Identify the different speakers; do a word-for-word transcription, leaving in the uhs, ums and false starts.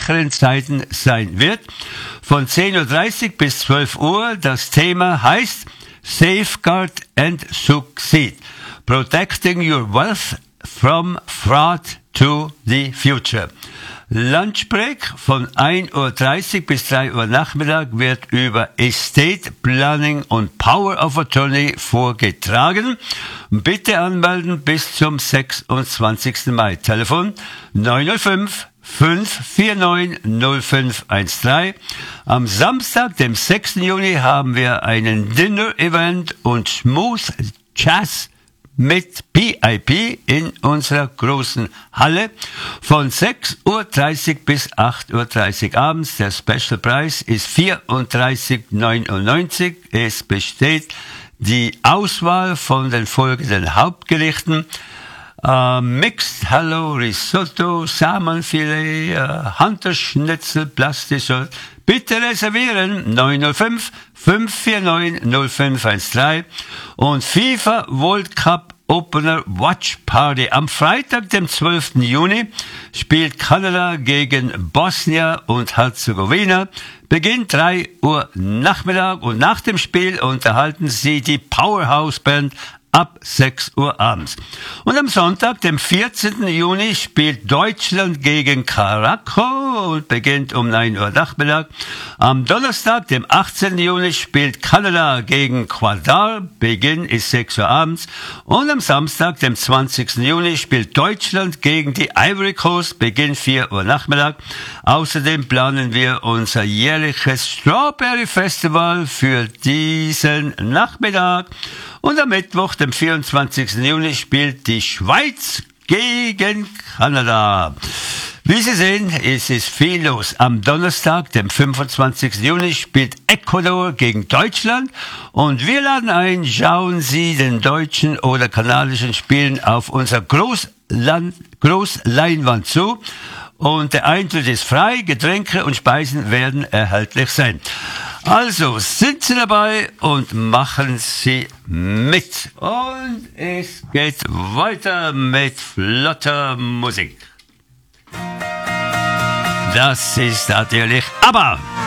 Speaker 1: sicheren Zeiten sein wird. Von zehn Uhr dreißig bis zwölf Uhr. Das Thema heißt Safeguard and Succeed. Protecting your wealth from fraud to the future. Lunchbreak von ein Uhr dreißig bis drei Uhr Nachmittag wird über Estate Planning und Power of Attorney vorgetragen. Bitte anmelden bis zum sechsundzwanzigsten Mai. Telefon neun null fünf, fünf vier neun, null fünf eins drei. Am Samstag, dem sechsten Juni, haben wir einen Dinner-Event und Smooth Jazz mit P I P in unserer großen Halle von sechs Uhr dreißig bis acht Uhr dreißig abends. Der Special Preis ist vierunddreißig neunundneunzig. Es besteht die Auswahl von den folgenden Hauptgerichten: Uh, Mixed Hello Risotto, Salmonfilet, uh, Hunterschnitzel, Plastische. Bitte reservieren neun null fünf, fünf vier neun, null fünf eins drei. Und FIFA World Cup Opener Watch Party. Am Freitag, dem zwölften Juni, spielt Kanada gegen Bosnien und Herzegowina. Beginnt drei Uhr Nachmittag und nach dem Spiel unterhalten Sie die Powerhouse Band ab sechs Uhr abends. Und am Sonntag, dem vierzehnten Juni, spielt Deutschland gegen Karakow und beginnt um neun Uhr Nachmittag. Am Donnerstag, dem achtzehnten Juni, spielt Kanada gegen Ecuador. Beginn ist sechs Uhr abends. Und am Samstag, dem zwanzigsten Juni, spielt Deutschland gegen die Ivory Coast. Beginn vier Uhr Nachmittag. Außerdem planen wir unser jährliches Strawberry Festival für diesen Nachmittag. Und am Mittwoch, dem vierundzwanzigsten Juni, spielt die Schweiz gegen Kanada. Wie Sie sehen, es ist viel los. Am Donnerstag, dem fünfundzwanzigsten Juni, spielt Ecuador gegen Deutschland. Und wir laden ein, schauen Sie den deutschen oder kanadischen Spielen auf unserer Großland, Großleinwand zu. Und der Eintritt ist frei, Getränke und Speisen werden erhältlich sein. Also sind Sie dabei und machen Sie mit. Und es geht weiter mit flotter Musik. Das ist natürlich ABBA.